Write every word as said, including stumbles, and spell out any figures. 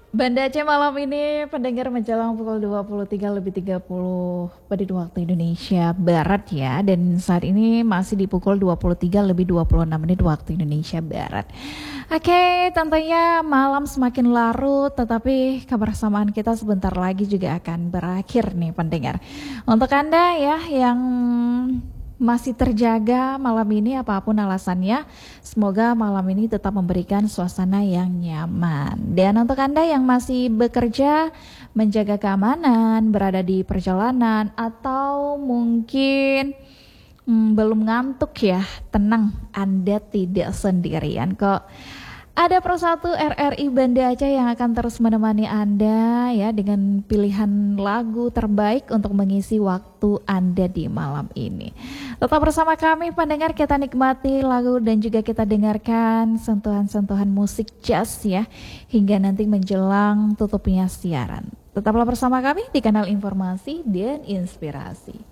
Banda Aceh malam ini pendengar menjelang pukul dua puluh tiga lebih tiga puluh pada waktu Indonesia Barat ya. Dan saat ini masih di pukul dua puluh tiga lebih dua puluh enam menit waktu Indonesia Barat. Oke, tentunya malam semakin larut tetapi kebersamaan kita sebentar lagi juga akan berakhir nih pendengar. Untuk Anda ya yang masih terjaga malam ini apapun alasannya, semoga malam ini tetap memberikan suasana yang nyaman. Dan untuk Anda yang masih bekerja, menjaga keamanan, berada di perjalanan atau mungkin hmm, belum ngantuk ya, tenang, Anda tidak sendirian kok. Ada Persatu R R I Banda Aceh yang akan terus menemani Anda ya dengan pilihan lagu terbaik untuk mengisi waktu Anda di malam ini. Tetap bersama kami pendengar, kita nikmati lagu dan juga kita dengarkan sentuhan-sentuhan musik jazz ya hingga nanti menjelang tutupnya siaran. Tetaplah bersama kami di kanal Informasi dan Inspirasi.